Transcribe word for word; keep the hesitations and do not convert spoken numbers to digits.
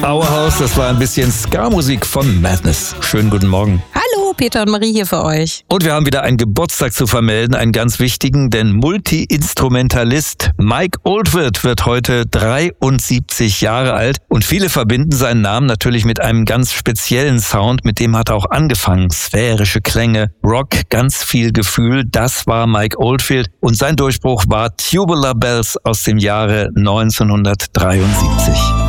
Auerhaus, das war ein bisschen Ska-Musik von Madness. Schönen guten Morgen. Hallo, Peter und Marie hier für euch. Und wir haben wieder einen Geburtstag zu vermelden, einen ganz wichtigen, denn Multi-Instrumentalist Mike Oldfield wird heute dreiundsiebzig Jahre alt und viele verbinden seinen Namen natürlich mit einem ganz speziellen Sound, mit dem hat er auch angefangen. Sphärische Klänge, Rock, ganz viel Gefühl, das war Mike Oldfield und sein Durchbruch war Tubular Bells aus dem Jahre neunzehnhundertdreiundsiebzig.